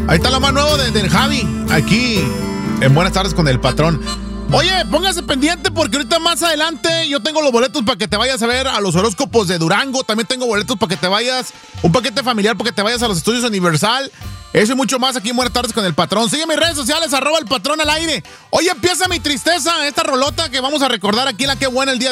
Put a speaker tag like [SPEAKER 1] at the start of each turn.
[SPEAKER 1] Ahí está lo más nuevo del Javi, aquí en Buenas Tardes con el Patrón. Oye, póngase pendiente porque ahorita más adelante yo tengo los boletos para que te vayas a ver a los horóscopos de Durango. También tengo boletos para que te vayas, un paquete familiar para que te vayas a los estudios Universal. Eso y mucho más aquí en Buenas Tardes con el Patrón. Sigue mis redes sociales, @el Patrón al aire. Oye, empieza mi tristeza, esta rolota que vamos a recordar aquí en La Qué Buena el día